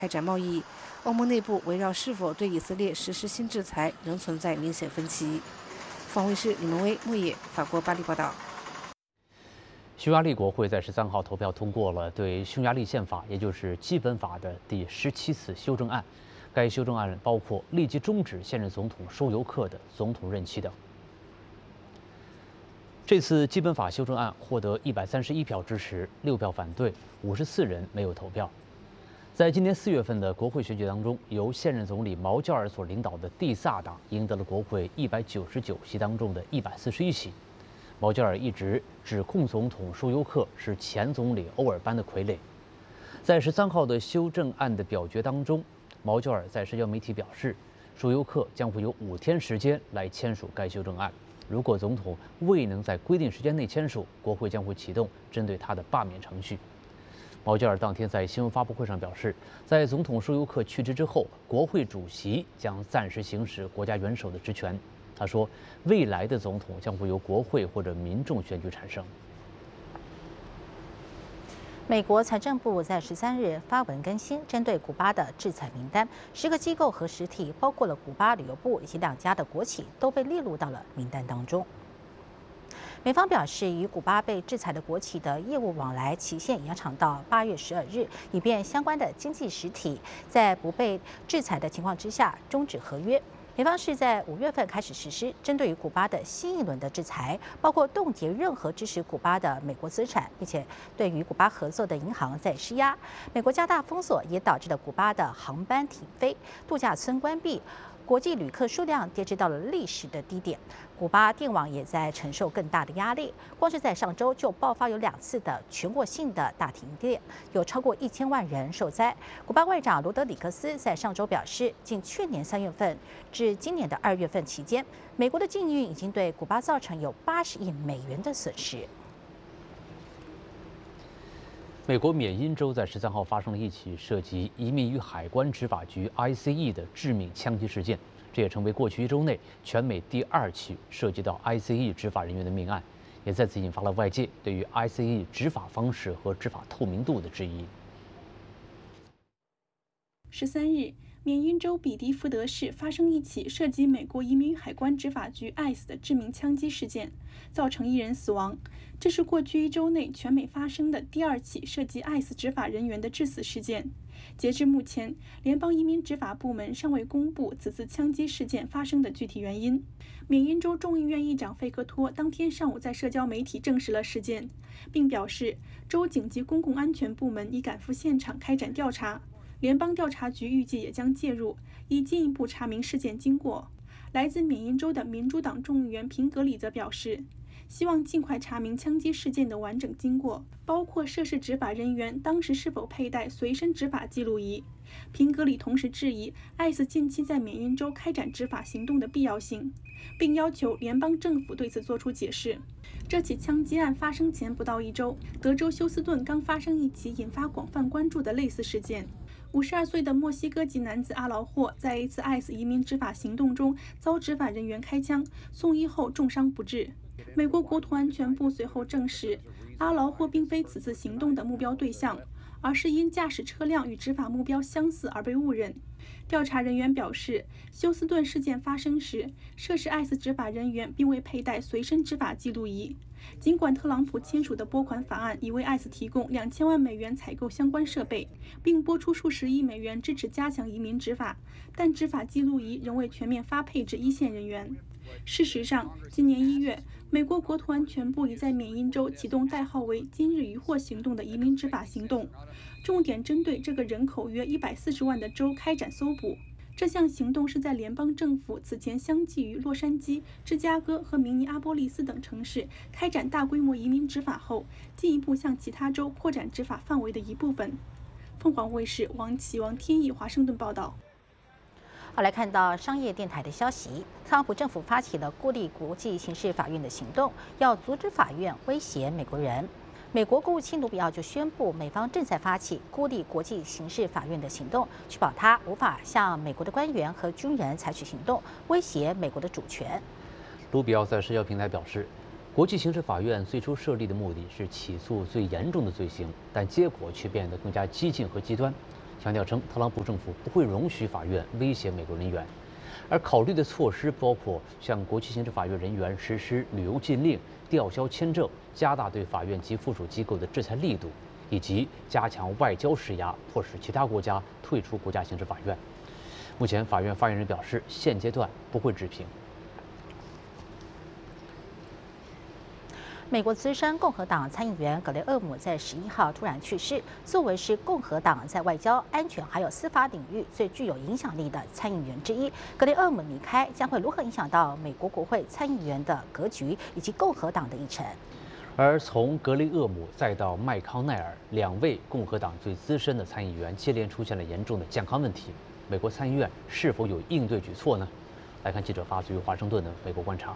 开展贸易。欧盟内部围绕是否对以色列实施新制裁仍存在明显分歧。方卫视李文威、莫野，法国巴黎报道。 匈牙利国会在13号投票通过了对匈牙利宪法，也就是基本法的第17次修正案。该修正案包括立即终止现任总统收油克的总统任期等。这次基本法修正案获得131票支持，6票反对，54人没有投票。在今年4月份的国会选举当中，由现任总理毛教尔所领导的蒂萨党赢得了国会199席当中的141席。毛教尔一直指控总统舒尤克是前总理欧尔班的傀儡。在13号的修正案的表决当中，毛教尔在社交媒体表示，舒尤克将会有5天时间来签署该修正案。如果总统未能在规定时间内签署，国会将会启动针对他的罢免程序。毛教尔当天在新闻发布会上表示，在总统舒尤克去职之后，国会主席将暂时行使国家元首的职权。他说，未来的总统将会由国会或者民众选举产生。 美国财政部在13日发文更新针对古巴的制裁名单，10个机构和实体，包括了古巴旅游部以及2家的国企，都被列入到了名单当中。美方表示，与古巴被制裁的国企的业务往来期限延长到8月12日，以便相关的经济实体在不被制裁的情况之下终止合约。美方是在5月份开始实施针对于古巴的新一轮的制裁，包括冻结任何支持古巴的美国资产，并且对于古巴合作的银行在施压。美国加大封锁，也导致了古巴的航班停飞、度假村关闭。国际旅客数量跌至到了历史的低点，古巴电网也在承受更大的压力。光是在上周就爆发有2次的全国性的大停电，有超过1000万人受灾。古巴外长罗德里克斯在上周表示，仅去年3月份至今年的2月份期间，美国的禁运已经对古巴造成有80亿美元的损失。 美国缅因州在13号发生了一起涉及移民与海关执法局 ICE 的致命枪击事件，这也成为过去1周内全美第2起涉及到 ICE 执法人员的命案，也再次引发了外界对于 ICE 执法方式和执法透明度的质疑。 13日，缅因州比迪福德市发生一起涉及美国移民与海关执法局 ICE 的致命枪击事件，造成1人死亡。这是过去1周内全美发生的第2起涉及 ICE 执法人员的致死事件。截至目前，联邦移民执法部门尚未公布此次枪击事件发生的具体原因。缅因州众议院议长费克托当天上午在社交媒体证实了事件，并表示州紧急公共安全部门已赶赴现场开展调查。联邦调查局预计也将介入，以进一步查明事件经过。来自缅因州的民主党众议员平格里则表示，希望尽快查明枪击事件的完整经过，包括涉事执法人员当时是否佩戴随身执法记录仪。平格里同时质疑ICE近期在缅因州开展执法行动的必要性，并要求联邦政府对此作出解释。这起枪击案发生前不到1周，德州休斯顿刚发生一起引发广泛关注的类似事件。52岁的墨西哥籍男子阿劳霍在一次 ICE 移民执法行动中遭执法人员开枪，送医后重伤不治。美国国土安全部随后证实，阿劳霍并非此次行动的目标对象，而是因驾驶车辆与执法目标相似而被误认。调查人员表示，休斯顿事件发生时，涉事 ICE 执法人员并未佩戴随身执法记录仪。尽管特朗普签署的拨款法案已为 ICE 提供2000万美元采购相关设备，并拨出数十亿美元支持加强移民执法，但执法记录仪仍未全面发配至一线人员。事实上，今年1月，美国国土安全部已在缅因州启动代号为“今日渔获行动”的移民执法行动，重点针对这个人口约140万的州开展搜捕。这项行动是在联邦政府此前相继于洛杉矶、芝加哥和明尼阿波利斯等城市开展大规模移民执法后，进一步向其他州扩展执法范围的一部分。凤凰卫视王天意华盛顿报道。 好，来看到商业电台的消息，特朗普政府发起了孤立国际刑事法院的行动，要阻止法院威胁美国人。美国国务卿卢比奥就宣布，美方正在发起孤立国际刑事法院的行动，确保他无法向美国的官员和军人采取行动，威胁美国的主权。 卢比奥在社交平台表示，国际刑事法院最初设立的目的是起诉最严重的罪行，但结果却变得更加激进和极端。 强调称特朗普政府不会容许法院威胁美国人员，而考虑的措施包括向国际刑事法院人员实施旅游禁令、吊销签证、加大对法院及附属机构的制裁力度，以及加强外交施压，迫使其他国家退出国家刑事法院。目前，法院发言人表示，现阶段不会置评。 美国资深共和党参议员格雷厄姆在11号突然去世。作为是共和党在外交、安全还有司法领域最具有影响力的参议员之一，格雷厄姆离开将会如何影响到美国国会参议员的格局以及共和党的议程？ 而从格雷厄姆再到麦康奈尔，2位共和党最资深的参议员接连出现了严重的健康问题，美国参议院是否有应对举措呢？来看记者发自于华盛顿的美国观察。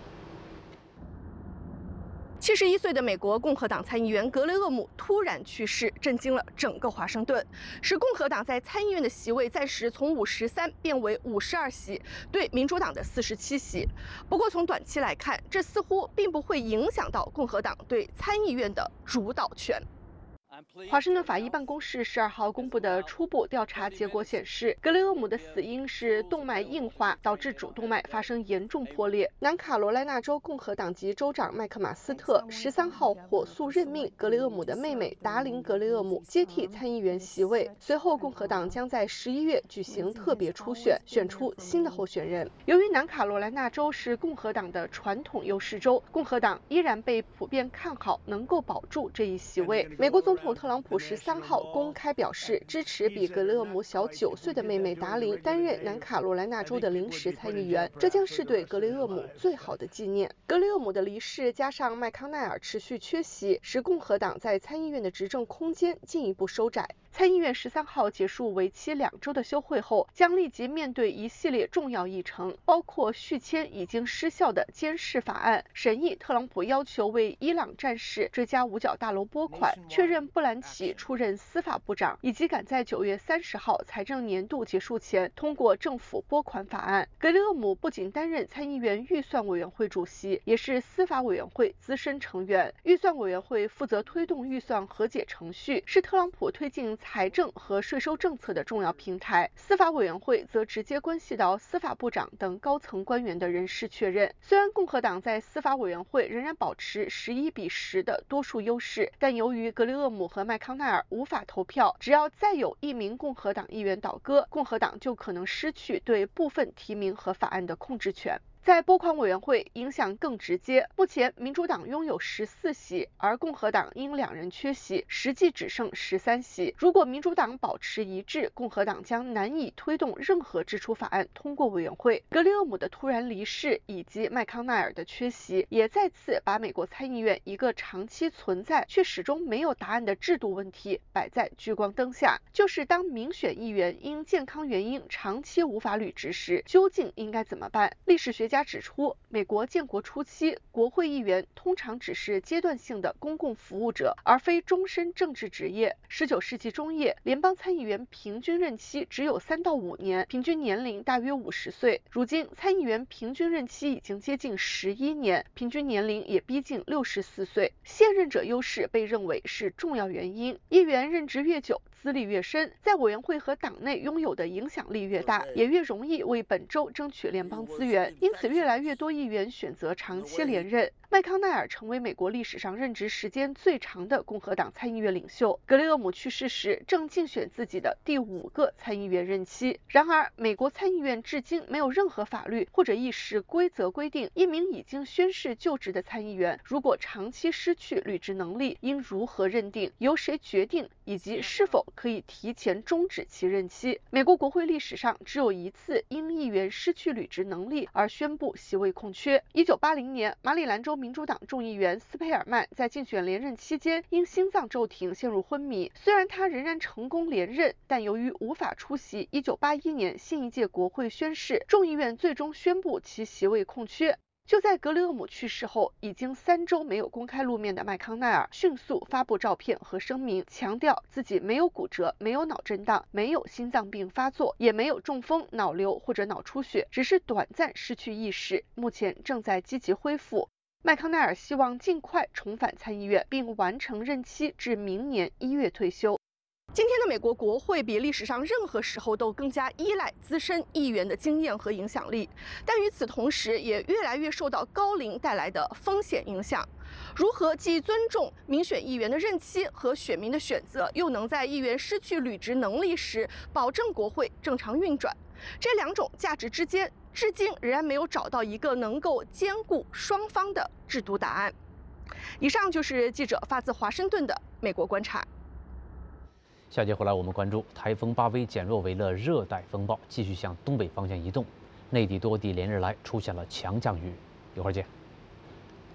71岁的美国共和党参议员格雷厄姆突然去世，震惊了整个华盛顿，使共和党在参议院的席位暂时从53变为52席，对民主党的47席。不过从短期来看，这似乎并不会影响到共和党对参议院的主导权。华盛顿法医办公室12号公布的初步调查结果显示，格雷厄姆的死因是动脉硬化导致主动脉发生严重破裂。南卡罗来纳州共和党籍州长麦克马斯特13号火速任命格雷厄姆的妹妹达琳·格雷厄姆接替参议员席位。随后，共和党将在11月举行特别初选，选出新的候选人。由于南卡罗来纳州是共和党的传统优势州，共和党依然被普遍看好能够保住这一席位。美国总统特朗普13号公开表示支持比格雷厄姆小9岁的妹妹达琳担任南卡罗来纳州的临时参议员，这将是对格雷厄姆最好的纪念。格雷厄姆的离世加上麦康奈尔持续缺席，使共和党在参议院的执政空间进一步收窄。参议院13号结束为期2周的休会后，将立即面对一系列重要议程，包括续签已经失效的监视法案、审议特朗普要求为伊朗战士追加五角大楼拨款、确认布兰奇出任司法部长，以及赶在9月30号财政年度结束前通过政府拨款法案。格雷厄姆不仅担任参议院预算委员会主席，也是司法委员会资深成员。预算委员会负责推动预算和解程序，是特朗普推进财政和税收政策的重要平台。司法委员会则直接关系到司法部长等高层官员的人事确认。虽然共和党在司法委员会仍然保持11-10的多数优势，但由于格雷厄姆和麦康奈尔无法投票，只要再有1名共和党议员倒戈，共和党就可能失去对部分提名和法案的控制权。在拨款委员会影响更直接，目前民主党拥有14席，而共和党因2人缺席，实际只剩13席。如果民主党保持一致，共和党将难以推动任何支出法案通过委员会。格雷厄姆的突然离世以及麦康奈尔的缺席，也再次把美国参议院一个长期存在却始终没有答案的制度问题摆在聚光灯下，就是当民选议员因健康原因长期无法履职时，究竟应该怎么办？历史学家指出，美国建国初期，国会议员通常只是阶段性的公共服务者，而非终身政治职业。19世纪中叶，联邦参议员平均任期只有3到5年，平均年龄大约50岁。如今，参议员平均任期已经接近11年，平均年龄也逼近64岁。现任者优势被认为是重要原因。议员任职越久，资历越深，在委员会和党内拥有的影响力越大，也越容易为本州争取联邦资源。因此，越来越多议员选择长期连任。麦康奈尔成为美国历史上任职时间最长的共和党参议院领袖。格雷厄姆去世时正竞选自己的第5个参议员任期。然而，美国参议院至今没有任何法律或者议事规则规定，一名已经宣誓就职的参议员如果长期失去履职能力，应如何认定、由谁决定，以及是否可以提前终止其任期。美国国会历史上只有1次因议员失去履职能力而宣布席位空缺。1980年，马里兰州民主党众议员斯佩尔曼在竞选连任期间因心脏骤停陷入昏迷，虽然他仍然成功连任，但由于无法出席1981年新一届国会宣誓，众议院最终宣布其席位空缺。就在格雷厄姆去世后，已经3周没有公开露面的麦康奈尔迅速发布照片和声明，强调自己没有骨折，没有脑震荡，没有心脏病发作，也没有中风、脑瘤或者脑出血，只是短暂失去意识，目前正在积极恢复。麦康奈尔希望尽快重返参议院，并完成任期至明年1月退休。 今天的美国国会比历史上任何时候都更加依赖资深议员的经验和影响力，但与此同时，也越来越受到高龄带来的风险影响。如何既尊重民选议员的任期和选民的选择，又能在议员失去履职能力时保证国会正常运转？这两种价值之间，至今仍然没有找到一个能够兼顾双方的制度答案。以上就是记者发自华盛顿的美国观察。 下节回来，我们关注台风巴威减弱为了热带风暴，继续向东北方向移动，内地多地连日来出现了强降雨。一会儿见。